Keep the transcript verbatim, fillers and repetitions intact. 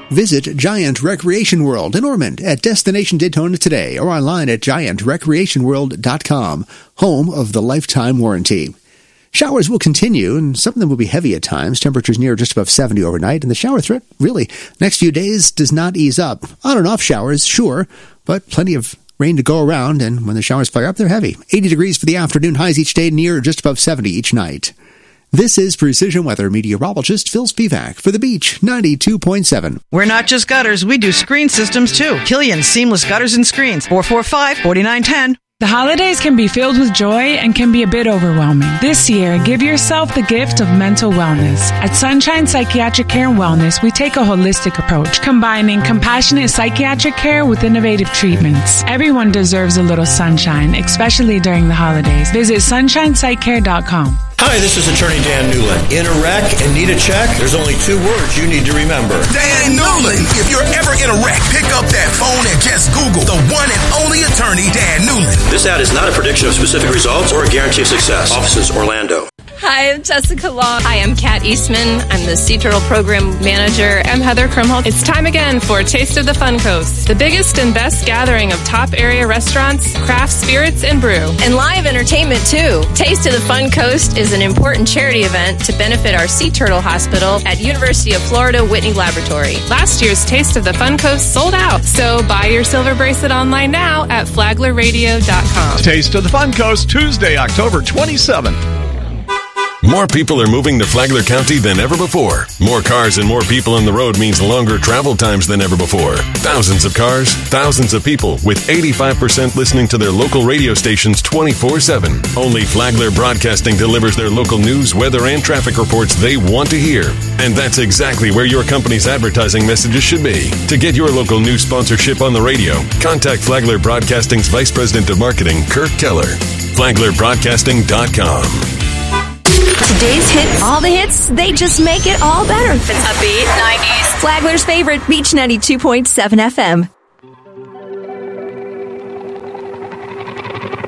Visit Giant Recreation World in Ormond at Destination Daytona today or online at giant recreation world dot com, home of the lifetime warranty. Showers will continue, and some of them will be heavy at times. Temperatures near just above seventy overnight, and the shower threat, really, next few days does not ease up. On and off showers, sure, but plenty of rain to go around, and when the showers flare up, they're heavy. eighty degrees for the afternoon, highs each day near just above seventy each night. This is Precision Weather meteorologist Phil Spivak for The Beach ninety-two point seven. We're not just gutters, we do screen systems too. Killian Seamless Gutters and Screens, four four five, four nine one zero. The holidays can be filled with joy and can be a bit overwhelming. This year, give yourself the gift of mental wellness. At Sunshine Psychiatric Care and Wellness, we take a holistic approach, combining compassionate psychiatric care with innovative treatments. Everyone deserves a little sunshine, especially during the holidays. Visit sunshine psych care dot com. Hi, this is Attorney Dan Newland. In a wreck and need a check? There's only two words you need to remember. Dan Newland. If you're ever in a wreck, pick up that phone and just Google the one and only attorney, Dan Newland. This ad is not a prediction of specific results or a guarantee of success. Offices, Orlando. Hi, I'm Jessica Long. Hi, I'm Kat Eastman. I'm the Sea Turtle Program Manager. I'm Heather Krumholtz. It's time again for Taste of the Fun Coast, the biggest and best gathering of top area restaurants, craft spirits, and brew. And live entertainment, too. Taste of the Fun Coast is an important charity event to benefit our Sea Turtle Hospital at University of Florida Whitney Laboratory. Last year's Taste of the Fun Coast sold out, so buy your silver bracelet online now at flagler radio dot com. Taste of the Fun Coast, Tuesday, October twenty-seventh. More people are moving to Flagler County than ever before. More cars and more people on the road means longer travel times than ever before. Thousands of cars, thousands of people, with eighty-five percent listening to their local radio stations twenty-four seven. Only Flagler Broadcasting delivers their local news, weather, and traffic reports they want to hear. And that's exactly where your company's advertising messages should be. To get your local news sponsorship on the radio, contact Flagler Broadcasting's Vice President of Marketing, Kirk Keller. flagler broadcasting dot com. Today's hits, all the hits, they just make it all better. It's upbeat, nineties. Flagler's favorite, Beach ninety-two point seven F M.